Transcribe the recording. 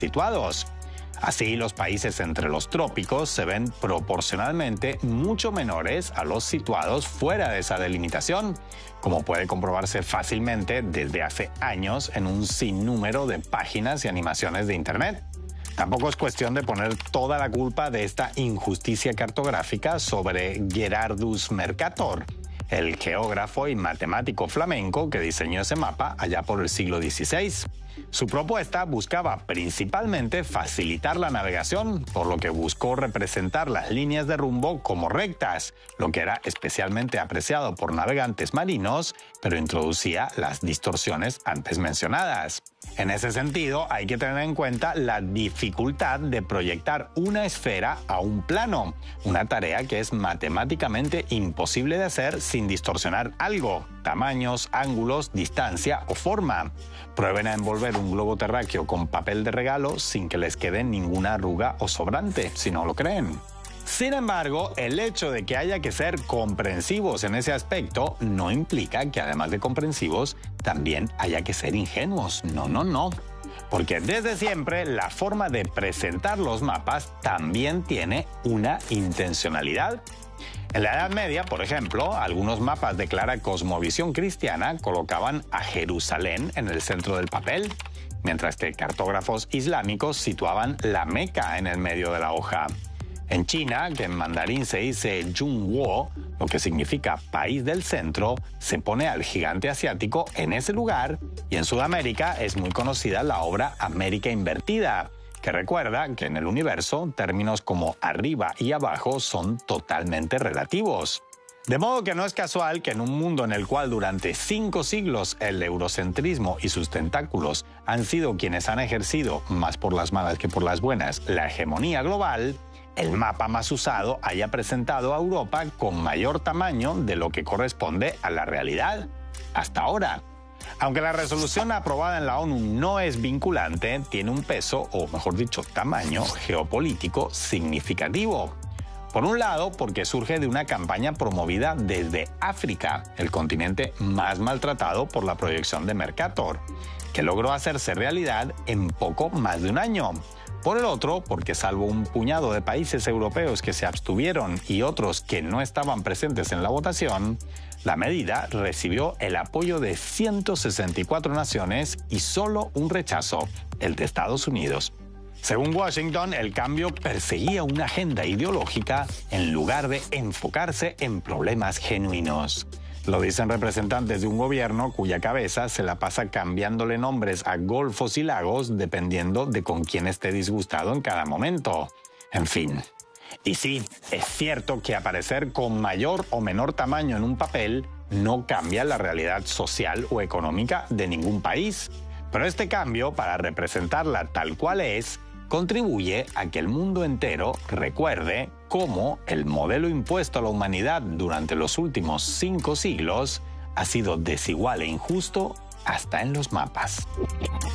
situados. Así, los países entre los trópicos se ven proporcionalmente mucho menores a los situados fuera de esa delimitación, como puede comprobarse fácilmente desde hace años en un sinnúmero de páginas y animaciones de Internet. Tampoco es cuestión de poner toda la culpa de esta injusticia cartográfica sobre Gerardus Mercator, el geógrafo y matemático flamenco que diseñó ese mapa allá por el siglo XVI. Su propuesta buscaba principalmente facilitar la navegación, por lo que buscó representar las líneas de rumbo como rectas, lo que era especialmente apreciado por navegantes marinos, pero introducía las distorsiones antes mencionadas. En ese sentido, hay que tener en cuenta la dificultad de proyectar una esfera a un plano, una tarea que es matemáticamente imposible de hacer sin distorsionar algo, tamaños, ángulos, distancia o forma. Prueben a envolver un globo terráqueo con papel de regalo sin que les quede ninguna arruga o sobrante, si no lo creen. Sin embargo, el hecho de que haya que ser comprensivos en ese aspecto no implica que además de comprensivos, también haya que ser ingenuos. No. Porque desde siempre la forma de presentar los mapas también tiene una intencionalidad. En la Edad Media, por ejemplo, algunos mapas de clara cosmovisión cristiana colocaban a Jerusalén en el centro del papel, mientras que cartógrafos islámicos situaban la Meca en el medio de la hoja. En China, que en mandarín se dice Zhongguo, lo que significa país del centro, se pone al gigante asiático en ese lugar, y en Sudamérica es muy conocida la obra América Invertida, que recuerda que en el universo términos como arriba y abajo son totalmente relativos. De modo que no es casual que en un mundo en el cual durante 5 siglos el eurocentrismo y sus tentáculos han sido quienes han ejercido, más por las malas que por las buenas, la hegemonía global, el mapa más usado haya presentado a Europa con mayor tamaño de lo que corresponde a la realidad hasta ahora. Aunque la resolución aprobada en la ONU no es vinculante, tiene un peso, o mejor dicho, tamaño geopolítico significativo. Por un lado, porque surge de una campaña promovida desde África, el continente más maltratado por la proyección de Mercator, que logró hacerse realidad en poco más de un año. Por el otro, porque salvo un puñado de países europeos que se abstuvieron y otros que no estaban presentes en la votación, la medida recibió el apoyo de 164 naciones y solo un rechazo, el de Estados Unidos. Según Washington, el cambio perseguía una agenda ideológica en lugar de enfocarse en problemas genuinos. Lo dicen representantes de un gobierno cuya cabeza se la pasa cambiándole nombres a golfos y lagos dependiendo de con quién esté disgustado en cada momento. En fin. Y sí, es cierto que aparecer con mayor o menor tamaño en un papel no cambia la realidad social o económica de ningún país. Pero este cambio, para representarla tal cual es, contribuye a que el mundo entero recuerde cómo el modelo impuesto a la humanidad durante los últimos 5 siglos ha sido desigual e injusto hasta en los mapas.